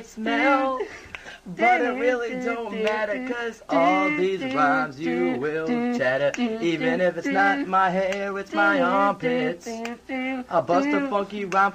smell. But it really don't matter, cause all these rhymes you will chatter. Even if it's not my hair, it's my armpits. I'll bust a funky rhyme